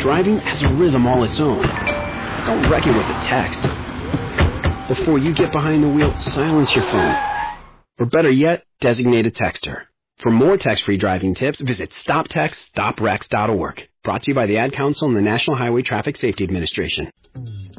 Driving has a rhythm all its own. Don't wreck it with a text. Before you get behind the wheel, silence your phone. Or better yet, designate a texter. For more text-free driving tips, visit stoptextstoprex.org. Brought to you by the Ad Council and the National Highway Traffic Safety Administration.